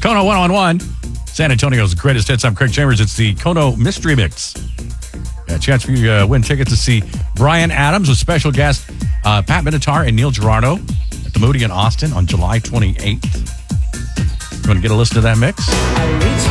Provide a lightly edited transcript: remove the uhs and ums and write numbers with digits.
Kono 101, San Antonio's greatest hits. I'm Craig Chambers. It's the Kono Mystery Mix. A chance for you to win tickets to see Bryan Adams with special guest Pat Benatar and Neil Girardo at the Moody in Austin on July 28th. You want to get a listen to that mix?